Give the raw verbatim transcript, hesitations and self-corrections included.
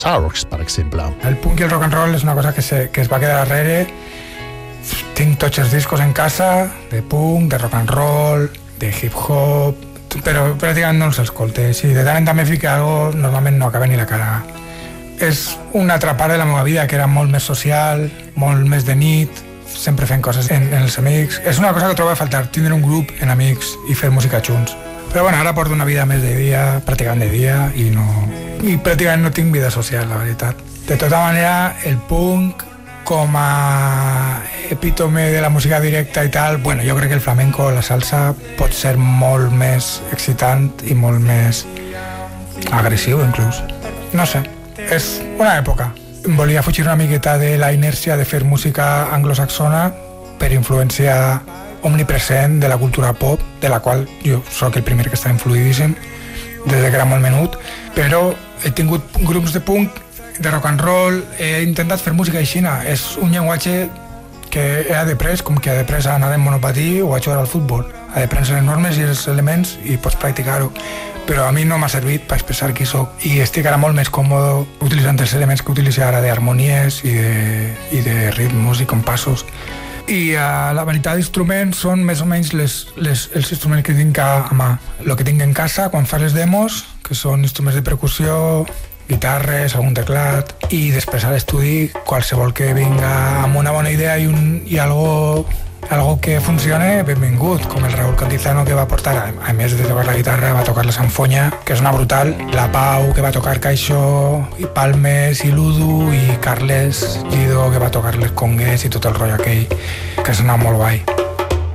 Turks, per exemple. El punk i el rock and roll és una cosa que, se, que es va quedar darrere. Tinc tots els discos en casa, de punk, de rock and roll, de hip-hop, però pràcticament no els escolte. Si de tant en tant me fica algo, normalment no acaba ni la cara. És una altra part de la meva vida, que era molt més social, molt més de nit, sempre fent coses en, en els amics. És una cosa que trobo a faltar, tindre un grup en amics i fer música junts. Però bueno, ara porto una vida més de dia, pràcticament de dia, i, no, i pràcticament no tinc vida social, la veritat. De tota manera, el punk com a epítome de la música directa i tal, bueno, jo crec que el flamenco, la salsa, pot ser molt més excitant i molt més agressiu, inclús. No sé, és una època. Volia fugir una miqueta de la inèrcia de fer música anglosaxona per influència omnipresent de la cultura pop, de la qual jo sóc el primer que està influïdíssim des que era molt menut, però he tingut grups de punk, de rock and roll, he intentat fer música aixina. És un llenguatge que he après, com que he après a anar en monopatí o a jugar al futbol. Ha de prendre les normes i els elements i pots practicar-ho. Però a mi no m'ha servit per expressar qui soc. I estic ara molt més còmode utilitzant els elements que utilitzo ara d'harmonies i de, i de ritmos i compassos. I uh, la veritat d'instruments són més o menys les, les, els instruments que tinc a, a mà. El que tinc en casa quan fa les demos, que són instruments de percussió, guitarres, algun teclat, i després a l'estudi qualsevol que vinga amb una bona idea i, un, i algo, algo que funcione, benvingut, com el Raúl Cantizano, que va portar, a, a més de tocar la guitarra, va tocar la sanfonya, que és una brutal, la Pau, que va tocar caixó, i palmes, i l'udu, i Carles Gido, que va tocar les congues i tot el rotllo aquell, que sona molt guai.